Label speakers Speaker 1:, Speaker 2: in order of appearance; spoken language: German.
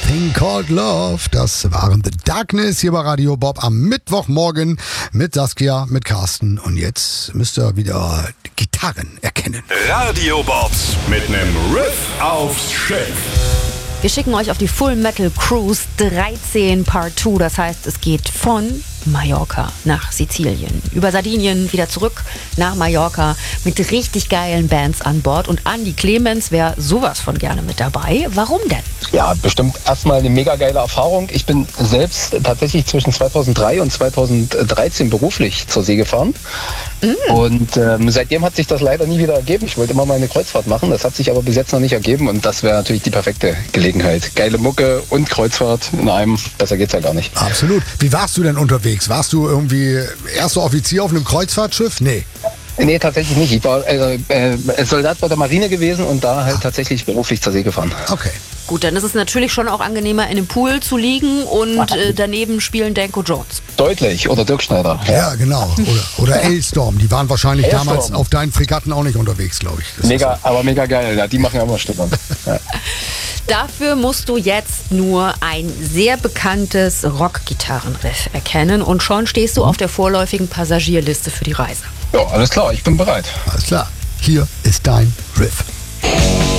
Speaker 1: Thing Called Love. Das waren The Darkness hier bei Radio Bob am Mittwochmorgen mit Saskia, mit Carsten. Und jetzt müsst ihr wieder Gitarren erkennen.
Speaker 2: Radio Bobs mit nem Riff aufs Schiff.
Speaker 3: Wir schicken euch auf die Full Metal Cruise 13 Part 2. Das heißt, es geht von Mallorca nach Sizilien, über Sardinien wieder zurück nach Mallorca mit richtig geilen Bands an Bord. Und Andi Clemens wäre sowas von gerne mit dabei. Warum denn?
Speaker 4: Ja, bestimmt erstmal eine mega geile Erfahrung. Ich bin selbst tatsächlich zwischen 2003 und 2013 beruflich zur See gefahren. Und seitdem hat sich das leider nie wieder ergeben. Ich wollte immer mal eine Kreuzfahrt machen, das hat sich aber bis jetzt noch nicht ergeben und das wäre natürlich die perfekte Gelegenheit. Geile Mucke und Kreuzfahrt in einem, besser geht's ja gar nicht.
Speaker 1: Absolut. Wie warst du denn unterwegs? Warst du irgendwie erster Offizier auf einem Kreuzfahrtschiff? Nee.
Speaker 4: Nee, tatsächlich nicht. Ich war Soldat bei der Marine gewesen und da halt tatsächlich beruflich zur See gefahren.
Speaker 1: Okay.
Speaker 3: Gut, dann ist es natürlich schon auch angenehmer, in dem Pool zu liegen und daneben spielen Danko Jones.
Speaker 4: Deutlich. Oder Dirk Schneider.
Speaker 1: Ja, genau. Oder Elstorm. Die waren wahrscheinlich
Speaker 4: Elstorm.
Speaker 1: damals auf deinen Fregatten auch nicht unterwegs, glaube ich. Das
Speaker 4: Mega, aber mega geil. Ja, die machen ja immer Stimmung. Ja.
Speaker 3: Dafür musst du jetzt nur ein sehr bekanntes Rockgitarrenriff erkennen und schon stehst du auf der vorläufigen Passagierliste für die Reise.
Speaker 4: Ja, alles klar. Ich bin bereit.
Speaker 1: Alles klar. Hier ist dein Riff.